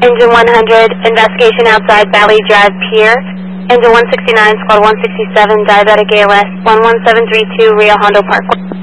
Engine 100, investigation outside Valley Drive Pier. Engine 169, Squad 167, diabetic ALS, 11732, Rio Hondo Parkway.